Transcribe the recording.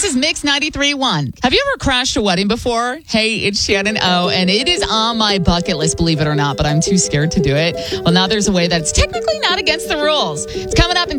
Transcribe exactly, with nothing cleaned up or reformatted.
This is Mix ninety-three point one. Have you ever crashed a wedding before? Hey, it's Shannon O, and it is on my bucket list, believe it or not, but I'm too scared to do it. Well, now there's a way that's technically not against the rules. It's coming up in